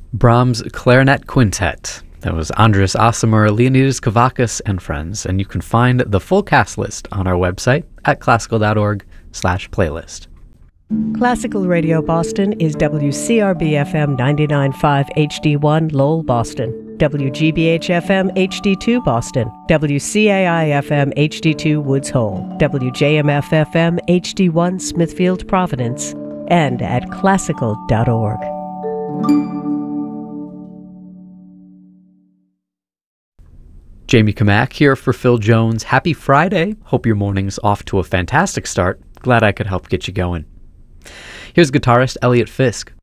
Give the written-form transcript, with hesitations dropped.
Brahms' Clarinet Quintet. That was Andras Asomur, Leonidas Kavakis, and friends, and you can find the full cast list on our website at classical.org/playlist. Classical Radio Boston is WCRB-FM 99.5 HD1 Lowell, Boston, WGBH-FM HD2 Boston, WCAI-FM HD2 Woods Hole, WJMF-FM HD1 Smithfield, Providence, and at classical.org. Jamie Kamak here for Phil Jones. Happy Friday. Hope your morning's off to a fantastic start. Glad I could help get you going. Here's guitarist Elliot Fisk.